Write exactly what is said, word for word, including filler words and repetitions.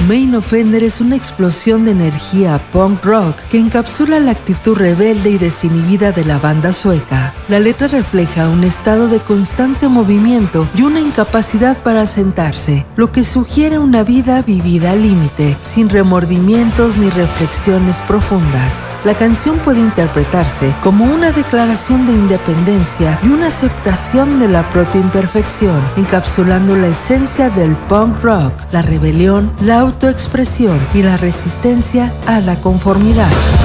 Main Offender es una explosión de energía punk rock que encapsula la actitud rebelde y desinhibida de la banda sueca. La letra refleja un estado de constante movimiento y una incapacidad para sentarse, lo que sugiere una vida vivida al límite, sin remordimientos ni reflexiones profundas. La canción puede interpretarse como una declaración de independencia y una aceptación de la propia imperfección, encapsulando la esencia del punk rock, la rebelión, la autoexpresión y la resistencia a la conformidad.